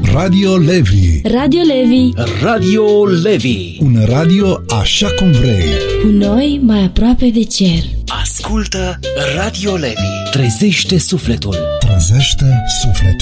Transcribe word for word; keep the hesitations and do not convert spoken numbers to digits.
Radio Levi. Radio Levi. Radio Levi. Un radio așa cum vrei. Cu noi mai aproape de cer. Ascultă Radio Levi. Trezește sufletul. Trezește sufletul.